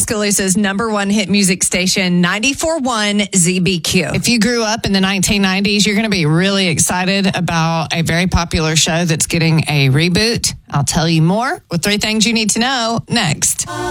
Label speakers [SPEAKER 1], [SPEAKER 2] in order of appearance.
[SPEAKER 1] Tuscaloosa's number one hit music station, 94.1 ZBQ.
[SPEAKER 2] If you grew up in the 1990s, you're going to be really excited about a very popular show that's getting a reboot. I'll tell you more with 3 things you need to know next.